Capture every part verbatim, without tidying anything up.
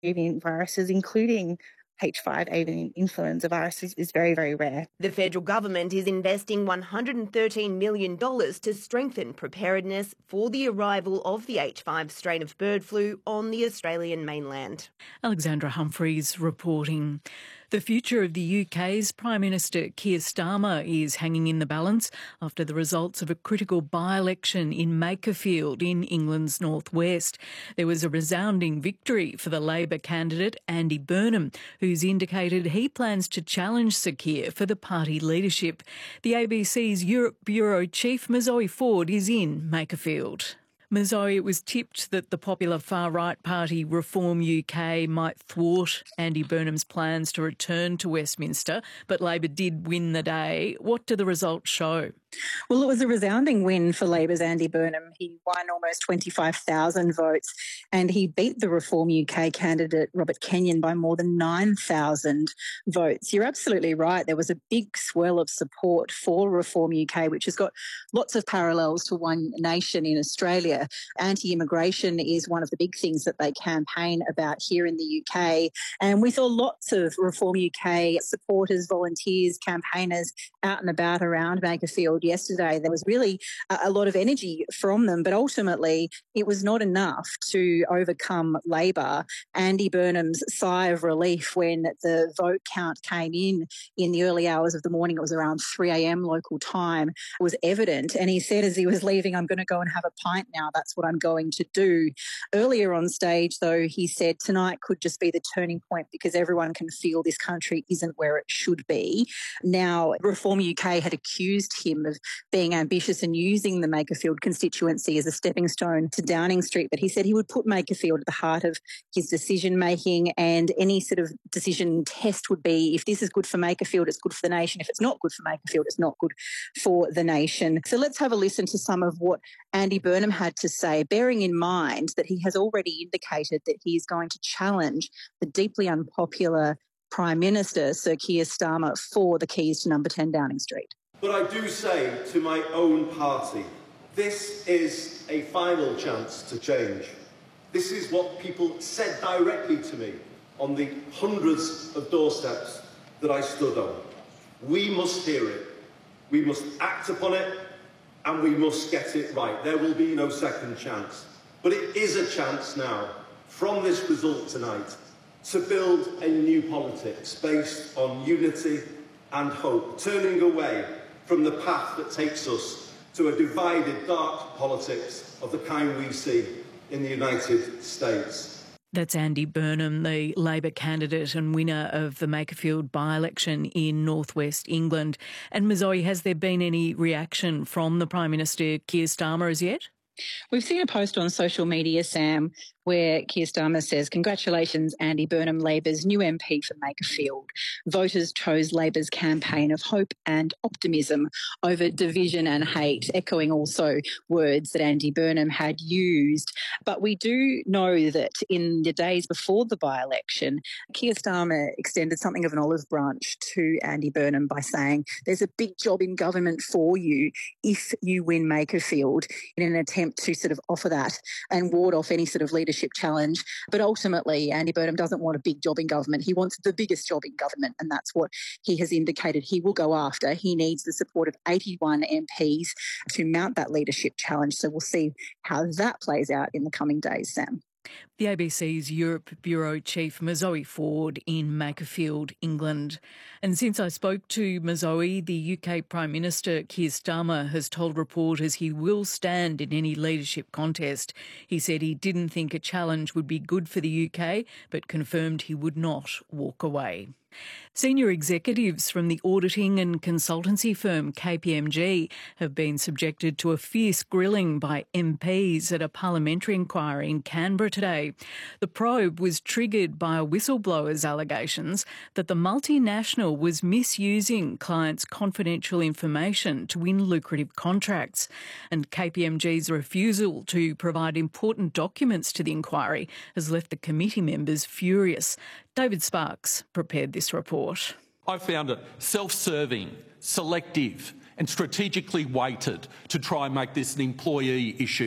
avian viruses, including H five avian influenza virus, is, is very, very rare. The federal government is investing one hundred thirteen million dollars to strengthen preparedness for the arrival of the H five strain of bird flu on the Australian mainland. Alexandra Humphreys reporting. The future of the U K's Prime Minister Keir Starmer is hanging in the balance after the results of a critical by-election in Makerfield in England's northwest. There was a resounding victory for the Labor candidate Andy Burnham, who's indicated he plans to challenge Sir Keir for the party leadership. The A B C's Europe Bureau Chief Mazoe Ford is in Makerfield. Mazoe, it was tipped that the popular far-right party Reform U K might thwart Andy Burnham's plans to return to Westminster, but Labor did win the day. What do the results show? Well, it was a resounding win for Labor's Andy Burnham. He won almost twenty-five thousand votes and he beat the Reform U K candidate Robert Kenyon by more than nine thousand votes. You're absolutely right. There was a big swell of support for Reform U K, which has got lots of parallels to One Nation in Australia. Anti-immigration is one of the big things that they campaign about here in the U K. And we saw lots of Reform U K supporters, volunteers, campaigners out and about around Makerfield yesterday. There was really a lot of energy from them, but ultimately it was not enough to overcome Labor. Andy Burnham's sigh of relief when the vote count came in in the early hours of the morning, it was around three a.m. local time, was evident. And he said as he was leaving, I'm going to go and have a pint now. That's what I'm going to do. Earlier on stage, though, he said tonight could just be the turning point because everyone can feel this country isn't where it should be. Now, Reform U K had accused him of being ambitious and using the Makerfield constituency as a stepping stone to Downing Street, but he said he would put Makerfield at the heart of his decision-making, and any sort of decision test would be if this is good for Makerfield, it's good for the nation. If it's not good for Makerfield, it's not good for the nation. So let's have a listen to some of what Andy Burnham had to say, bearing in mind that he has already indicated that he is going to challenge the deeply unpopular Prime Minister, Sir Keir Starmer, for the keys to number ten Downing Street. But I do say to my own party, this is a final chance to change. This is what people said directly to me on the hundreds of doorsteps that I stood on. We must hear it, we must act upon it, and we must get it right. There will be no second chance. But it is a chance now, from this result tonight, to build a new politics based on unity and hope, turning away from the path that takes us to a divided, dark politics of the kind we see in the United States. That's Andy Burnham, the Labor candidate and winner of the Makerfield by-election in northwest England. And Mazoe, has there been any reaction from the Prime Minister Keir Starmer as yet? We've seen a post on social media, Sam, where Keir Starmer says, congratulations, Andy Burnham, Labor's new M P for Makerfield. Voters chose Labor's campaign of hope and optimism over division and hate, echoing also words that Andy Burnham had used. But we do know that in the days before the by-election, Keir Starmer extended something of an olive branch to Andy Burnham by saying, there's a big job in government for you if you win Makerfield, in an attempt to sort of offer that and ward off any sort of leadership challenge. But ultimately, Andy Burnham doesn't want a big job in government. He wants the biggest job in government, and that's what he has indicated he will go after. He needs the support of eighty-one M Ps to mount that leadership challenge. So we'll see how that plays out in the coming days, Sam. The A B C's Europe Bureau Chief Mazoe Ford in Makerfield, England. And since I spoke to Mazoe, the U K Prime Minister Keir Starmer has told reporters he will stand in any leadership contest. He said he didn't think a challenge would be good for the U K, but confirmed he would not walk away. Senior executives from the auditing and consultancy firm K P M G have been subjected to a fierce grilling by M Ps at a parliamentary inquiry in Canberra today. The probe was triggered by a whistleblower's allegations that the multinational was misusing clients' confidential information to win lucrative contracts. And K P M G's refusal to provide important documents to the inquiry has left the committee members furious. David Sparks prepared this report. I found it self-serving, selective and strategically weighted to try and make this an employee issue.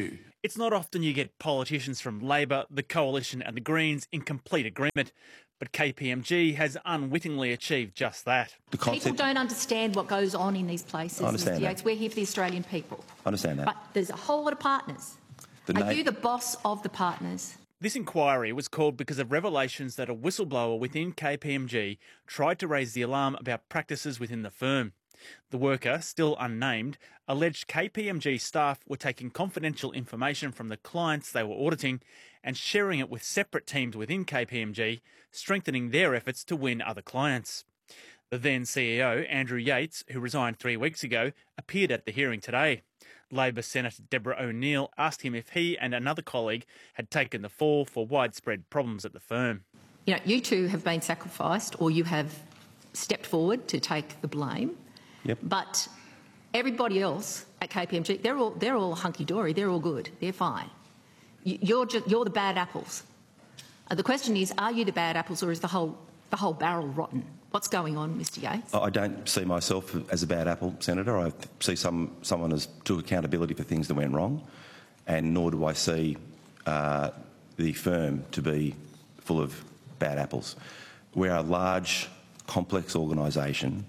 It's not often you get politicians from Labor, the Coalition and the Greens in complete agreement, but K P M G has unwittingly achieved just that. The concept... People don't understand what goes on in these places, I understand Mister Yates. that. We're here for the Australian people. I understand that. But there's a whole lot of partners. The Are na- you the boss of the partners? This inquiry was called because of revelations that a whistleblower within K P M G tried to raise the alarm about practices within the firm. The worker, still unnamed, alleged K P M G staff were taking confidential information from the clients they were auditing and sharing it with separate teams within K P M G, strengthening their efforts to win other clients. The then C E O, Andrew Yates, who resigned three weeks ago, appeared at the hearing today. Labor Senator Deborah O'Neill asked him if he and another colleague had taken the fall for widespread problems at the firm. You know, you two have been sacrificed, or you have stepped forward to take the blame. Yep. But everybody else at K P M G, they're all they're all hunky-dory. They're all good. They're fine. You- You're just, you're the bad apples. Uh, the question is, are you the bad apples, or is the whole the whole barrel rotten? What's going on, Mister Yates? I don't see myself as a bad apple, Senator. I see some someone as took accountability for things that went wrong, and nor do I see uh, the firm to be full of bad apples. We're a large, complex organisation,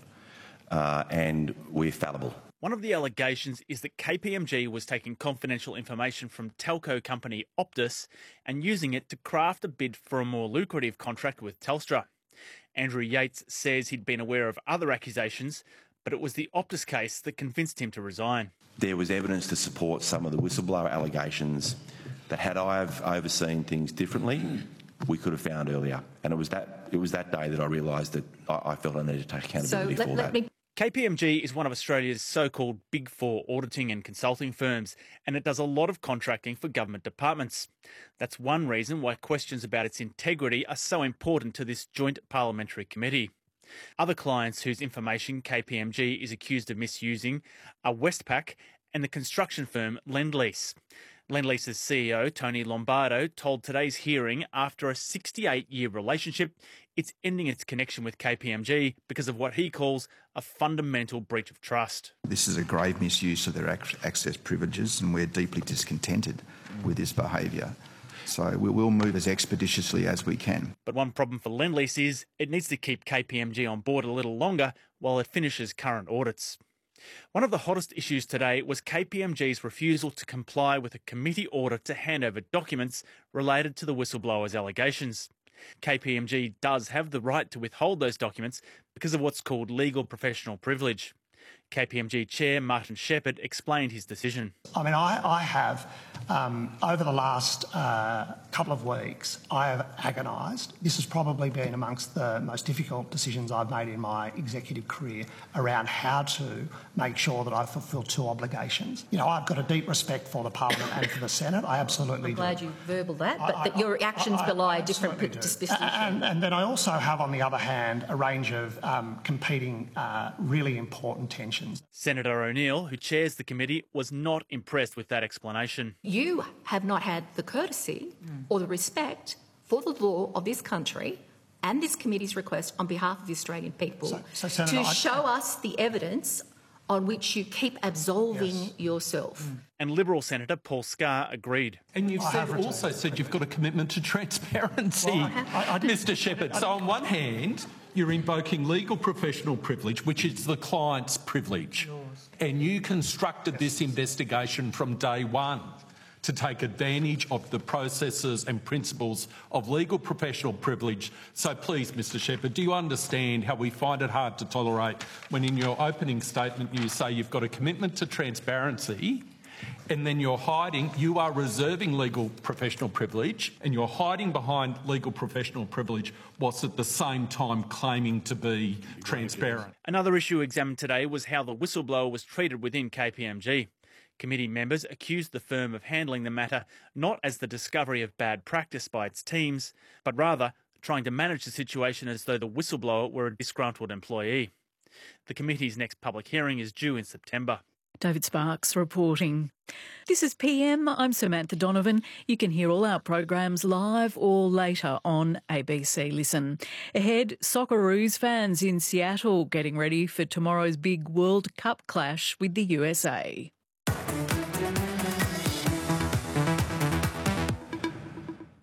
uh, and we're fallible. One of the allegations is that K P M G was taking confidential information from telco company Optus and using it to craft a bid for a more lucrative contract with Telstra. Andrew Yates says he'd been aware of other accusations, but it was the Optus case that convinced him to resign. There was evidence to support some of the whistleblower allegations that had I have overseen things differently, we could have found earlier. And it was that it was that day that I realised that I, I felt I needed to take accountability so let, for let that. me K P M G is one of Australia's so-called Big Four auditing and consulting firms, and it does a lot of contracting for government departments. That's one reason why questions about its integrity are so important to this joint parliamentary committee. Other clients whose information K P M G is accused of misusing are Westpac and the construction firm Lendlease. Lendlease's C E O, Tony Lombardo, told today's hearing after a sixty-eight year relationship, it's ending its connection with K P M G because of what he calls a fundamental breach of trust. This is a grave misuse of their ac- access privileges, and we're deeply discontented with this behaviour. So we will move as expeditiously as we can. But one problem for Lendlease is it needs to keep K P M G on board a little longer while it finishes current audits. One of the hottest issues today was K P M G's refusal to comply with a committee order to hand over documents related to the whistleblower's allegations. K P M G does have the right to withhold those documents because of what's called legal professional privilege. K P M G Chair Martin Shepherd explained his decision. I mean, I, I have, um, over the last uh, couple of weeks, I have agonised. This has probably been amongst the most difficult decisions I've made in my executive career around how to make sure that I fulfil two obligations. You know, I've got a deep respect for the Parliament and for the Senate. I absolutely I'm glad do. you verballed that, but I, that your actions I, I, belie I a different absolutely do. disposition. And, and then I also have, on the other hand, a range of um, competing, uh, really important tensions. Senator O'Neill, who chairs the committee, was not impressed with that explanation. You have not had the courtesy mm. or the respect for the law of this country and this committee's request on behalf of the Australian people so, so, Senator, to I, show I, us the evidence on which you keep absolving yes. yourself. Mm. And Liberal Senator Paul Scar agreed. And you've I said, also said you've got a commitment to transparency, well, I, I Mister Shepherd. So on one hand, you're invoking legal professional privilege, which is the client's privilege. Yours. And you constructed yes. this investigation from day one to take advantage of the processes and principles of legal professional privilege. So please, Mister Shepherd, do you understand how we find it hard to tolerate when in your opening statement you say you've got a commitment to transparency and then you're hiding, you are reserving legal professional privilege and you're hiding behind legal professional privilege whilst at the same time claiming to be transparent? Another issue examined today was how the whistleblower was treated within K P M G. Committee members accused the firm of handling the matter not as the discovery of bad practice by its teams, but rather trying to manage the situation as though the whistleblower were a disgruntled employee. The committee's next public hearing is due in September. David Sparks reporting. This is P M. I'm Samantha Donovan. You can hear all our programs live or later on A B C Listen. Ahead, Socceroos fans in Seattle getting ready for tomorrow's big World Cup clash with the U S A.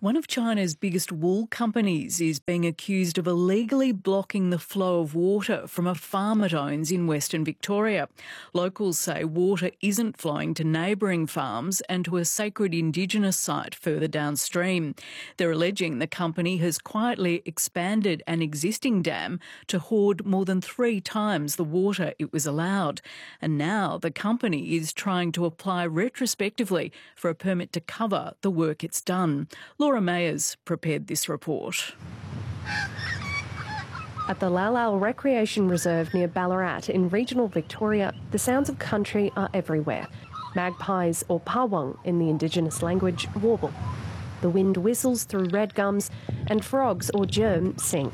One of China's biggest wool companies is being accused of illegally blocking the flow of water from a farm it owns in Western Victoria. Locals say water isn't flowing to neighbouring farms and to a sacred Indigenous site further downstream. They're alleging the company has quietly expanded an existing dam to hoard more than three times the water it was allowed. And now the company is trying to apply retrospectively for a permit to cover the work it's done. Laura Mayers prepared this report. At the Lau Lau Recreation Reserve near Ballarat in regional Victoria, the sounds of country are everywhere. Magpies, or pawang in the Indigenous language, warble. The wind whistles through red gums and frogs, or germ, sing.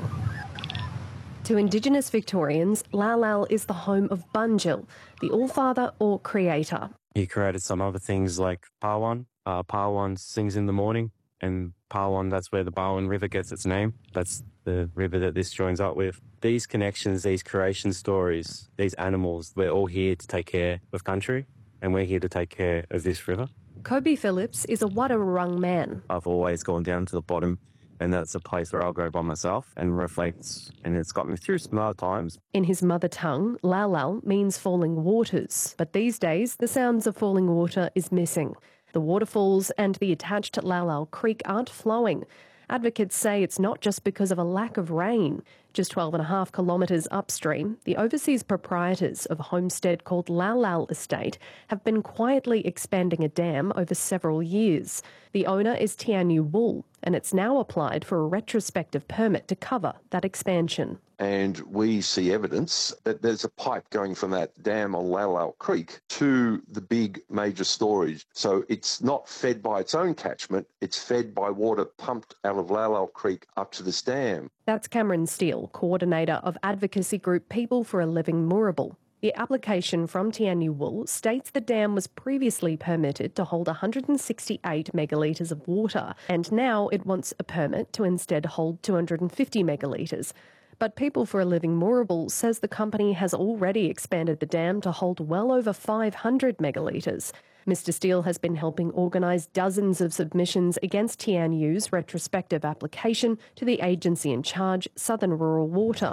To Indigenous Victorians, Lau Lau is the home of Bunjil, the Allfather or creator. He created some other things like Pawan. Uh, Pawan sings in the morning. And Pawan, that's where the Barwon River gets its name. That's the river that this joins up with. These connections, these creation stories, these animals, we're all here to take care of country, and we're here to take care of this river. Kobe Phillips is a Wadawurrung man. I've always gone down to the bottom, and that's a place where I'll go by myself and reflect, and it's got me through some hard times. In his mother tongue, Lau Lau means falling waters, but these days the sounds of falling water is missing. The waterfalls and the attached Lau Lau Creek aren't flowing. Advocates say it's not just because of a lack of rain. Just twelve and a half kilometres upstream, the overseas proprietors of a homestead called Lau Lau Estate have been quietly expanding a dam over several years. The owner is Tianyu Wool, and it's now applied for a retrospective permit to cover that expansion. And we see evidence that there's a pipe going from that dam on Lau Lau Creek to the big major storage. So it's not fed by its own catchment, it's fed by water pumped out of Lau Lau Creek up to this dam. That's Cameron Steele, coordinator of advocacy group People for a Living Moorabool. The application from Tianyu Wool states the dam was previously permitted to hold one hundred sixty-eight megalitres of water, and now it wants a permit to instead hold two hundred fifty megalitres. But People for a Living Moorabool says the company has already expanded the dam to hold well over five hundred megalitres. Mister Steele has been helping organise dozens of submissions against Tianyu's retrospective application to the agency in charge, Southern Rural Water.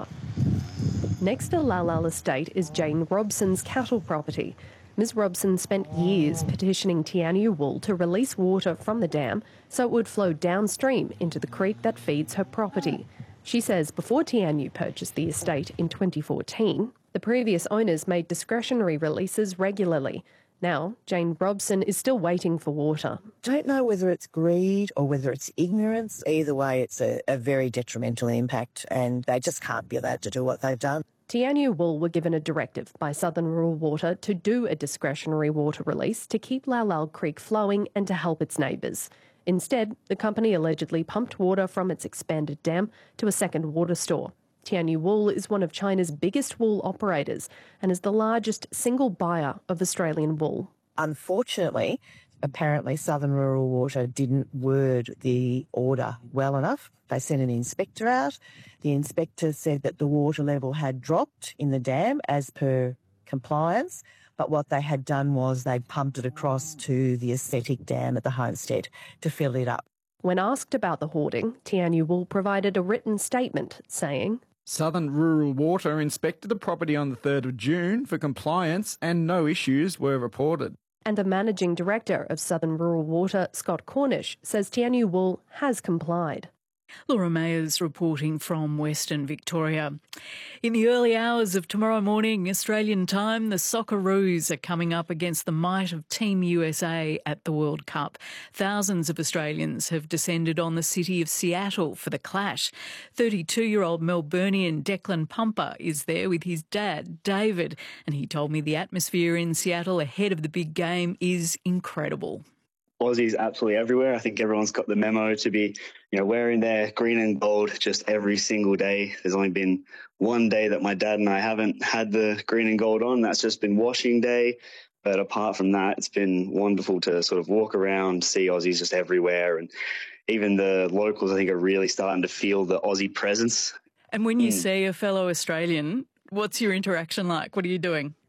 Next to Lau Lau Estate is Jane Robson's cattle property. Miz Robson spent years petitioning Tianyu Wool to release water from the dam so it would flow downstream into the creek that feeds her property. She says before Tianyu purchased the estate in twenty fourteen, the previous owners made discretionary releases regularly. Now, Jane Robson is still waiting for water. Don't know whether it's greed or whether it's ignorance. Either way, it's a, a very detrimental impact, and they just can't be allowed to do what they've done. Tianyu Wool were given a directive by Southern Rural Water to do a discretionary water release to keep Lau Lau Creek flowing and to help its neighbours. Instead, the company allegedly pumped water from its expanded dam to a second water store. Tianyu Wool is one of China's biggest wool operators and is the largest single buyer of Australian wool. Unfortunately, apparently Southern Rural Water didn't word the order well enough. They sent an inspector out. The inspector said that the water level had dropped in the dam as per compliance, but what they had done was they pumped it across to the aesthetic dam at the homestead to fill it up. When asked about the hoarding, Tianyu Wool provided a written statement saying, Southern Rural Water inspected the property on the third of June for compliance and no issues were reported. And the Managing Director of Southern Rural Water, Scott Cornish, says Tianyu Wool has complied. Laura Mayers reporting from Western Victoria. In the early hours of tomorrow morning, Australian time, the Socceroos are coming up against the might of Team U S A at the World Cup. Thousands of Australians have descended on the city of Seattle for the clash. thirty-two-year-old Melburnian Declan Pumper is there with his dad, David, and he told me the atmosphere in Seattle ahead of the big game is incredible. Aussies absolutely everywhere. I think everyone's got the memo to be, you know, wearing their green and gold just every single day. There's only been one day that my dad and I haven't had the green and gold on. That's just been washing day. But apart from that, it's been wonderful to sort of walk around, see Aussies just everywhere. And even the locals, I think, are really starting to feel the Aussie presence. And when you mm. see a fellow Australian, what's your interaction like? What are you doing?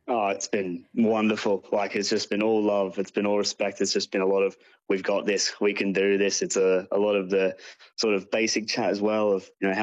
Oh, it's been wonderful. Like, it's just been all love. It's been all respect. It's just been a lot of, we've got this, we can do this. It's a, a lot of the sort of basic chat as well of, you know, how